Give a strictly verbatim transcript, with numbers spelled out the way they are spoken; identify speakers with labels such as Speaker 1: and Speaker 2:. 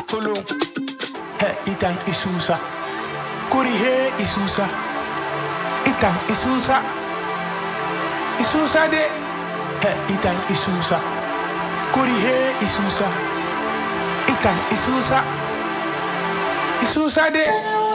Speaker 1: Atolo. He itan isusa. Kuri he isusa. Itan isusa. Isusa de. He itan isusa. Kuri he isusa. Itan isusa. Isusa de.